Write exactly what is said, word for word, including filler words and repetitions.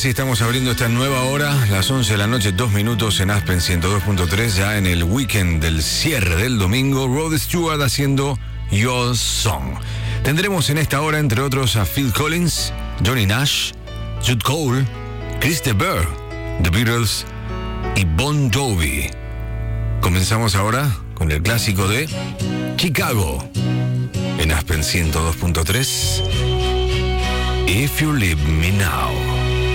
Así estamos abriendo esta nueva hora, las once de la noche, dos minutos en Aspen ciento dos punto tres, ya en el weekend del cierre del domingo, Rod Stewart haciendo Your Song. Tendremos en esta hora, entre otros, a Phil Collins, Johnny Nash, Jude Cole, Chris de Burgh, The Beatles y Bon Jovi. Comenzamos ahora con el clásico de Chicago en Aspen ciento dos punto tres, If You Leave Me Now.